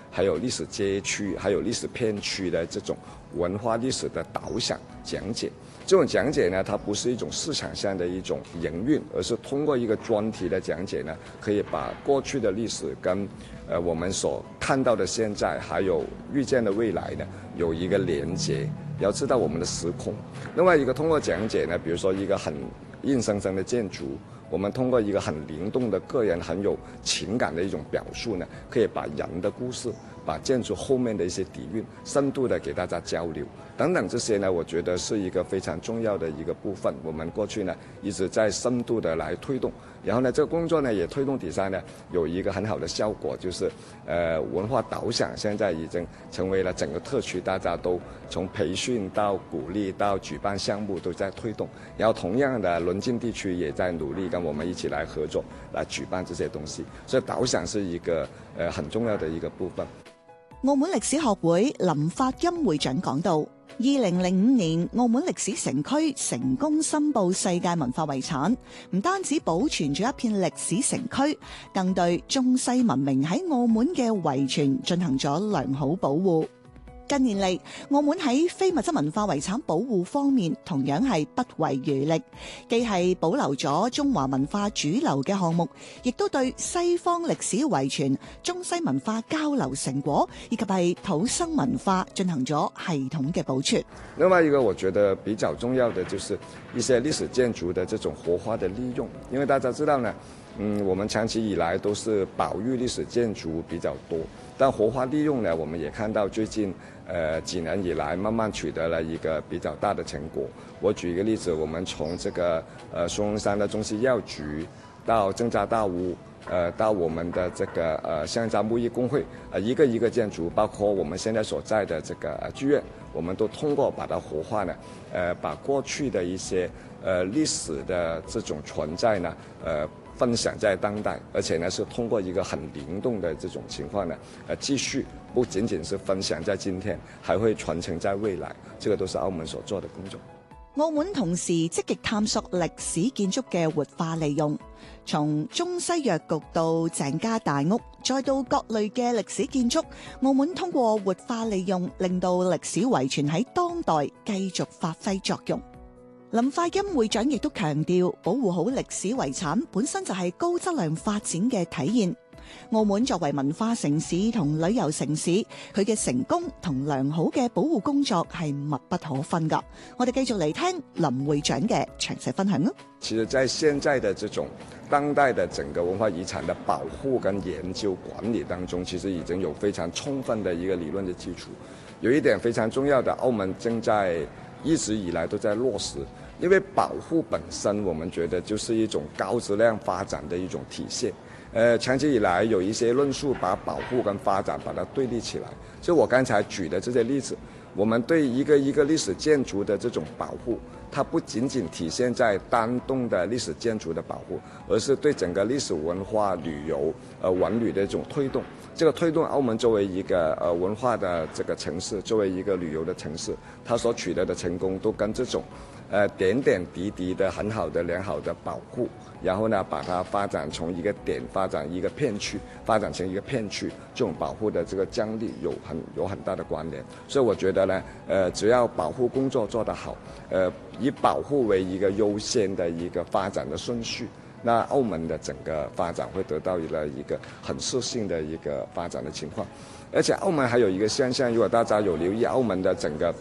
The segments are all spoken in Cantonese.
还有历史街区，还有历史片区的这种文化历史的导赏讲解。这种讲解呢，它不是一种市场上的一种营运，而是通过一个专题的讲解呢，可以把过去的历史跟我们所看到的现在，还有预见的未来呢，有一个连接。要知道我们的时空。另外一个通过讲解呢，比如说一个很硬生生的建筑，我们通过一个很灵动的个人很有情感的一种表述呢，可以把人的故事，把建筑后面的一些底蕴深度的给大家交流等等，这些呢，我觉得是一个非常重要的一个部分。我们过去呢一直在深度的来推动，然后呢这个工作呢也推动底下呢有一个很好的效果，就是文化导赏现在已经成为了整个特区大家都从培训到鼓励到举办项目都在推动，然后同样的邻近地區也在努力跟我們一起來合作來舉辦這些東西，所以導賞是一個很重要的一個部分。 澳門歷史學會林發欽會長講到，2005年澳門歷史城區成功申報世界文化遺產，唔單止保存咗一片歷史城區，更對中西文明喺澳門嘅遺傳進行咗良好保護。近年嚟，澳門喺非物質文化遺產保護方面同樣係不遺餘力，既係保留咗中華文化主流嘅項目，亦都對西方歷史遺傳、中西文化交流成果以及係土生文化進行咗系統嘅保存。 另外一個我覺得比較重要的就是一些歷史建築的這種活化的利用，因為大家知道呢，我們長期以來都是保育歷史建築比較多，但活化利用呢，我們也看到最近幾年以來慢慢取得了一個比較大的成果。我舉一個例子，我們從這個孫中山的中西藥局到鄭家大屋，到我們的這個香樟木藝工會，一個一個建築，包括我們現在所在的這個劇院，我們都通過把它活化呢，把過去的一些歷史的這種存在呢，分享在當代，而且呢是通過一個很靈動的這種情況呢，繼續不僅僅是分享在今天，還會傳承在未來，這個都是澳門所做的工作。 澳門同時積極探索歷史建築嘅活化利用，從中西藥局到鄭家大屋，再到各類嘅歷史建築，澳門通過活化利用，令到歷史遺傳喺當代繼續發揮作用。林發欽會長亦都強調，保護好歷史遺產本身就係高質量發展嘅體現。澳門作為文化城市同旅遊城市，佢嘅成功同良好嘅保護工作係密不可分㗎。我哋繼續嚟聽林會長嘅詳細分享啊！ 其實在現在的這種當代的整個文化遺產的保護跟研究管理當中，其實已經有非常充分的一個理論的基礎。有一點非常重要的，澳門正在一直以來都在落實，因為保護本身我們覺得就是一種高質量發展的一種體現。長期以來有一些論述把保護跟發展把它對立起來，就我剛才舉的這些例子，我們對一個一個歷史建築的這種保護，它不僅僅體現在單棟的歷史建築的保護，而是對整個歷史文化旅遊文旅的一種推動。這個推動澳門作為一個文化的這個城市，作為一個旅遊的城市，它所取得的成功都跟這種點點滴滴的很好的良好的保護，然後呢把它發展從一個點發展一個片區，發展成一個片區，這種保護的這個張力有很大的關聯。所以我覺得呢，只要保護工作做得好，以保護為一個優先的一個發展的順序，那澳門的整個發展會得到一個很適性的一個發展的情況。而且澳門還有一個現象，如果大家有留意澳門的整個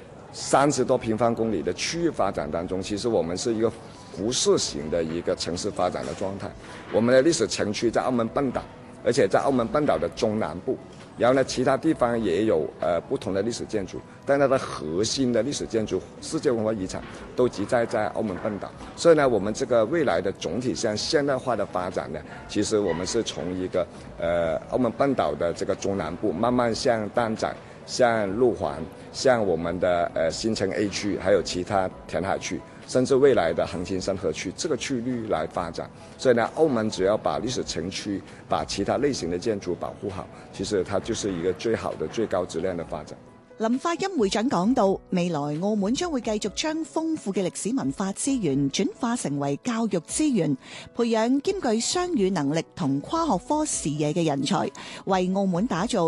30多平方公里的區域發展當中，其實我們是一個輻射型的一個城市發展的狀態。我們的歷史城區在澳門半島，而且在澳門半島的中南部，然後呢其他地方也有不同的歷史建築，但它的核心的歷史建築世界文化遺產都集在澳門半島。所以呢我們這個未來的總體向現代化的發展呢，其實我們是從一個澳門半島的這個中南部慢慢向蛋仔，像路環，像我們的新城 A 區，還有其他填海區，甚至未來的橫琴山河區，這個區域來發展。所以呢，澳門只要把歷史城區、把其他類型的建築保護好，其實它就是一個最好的、最高質量的發展。 林發欽會長講到，未來澳門將會繼續將豐富嘅歷史文化資源轉化成為教育資源，培養兼具雙語能力同跨學科視野嘅人才，為澳門打造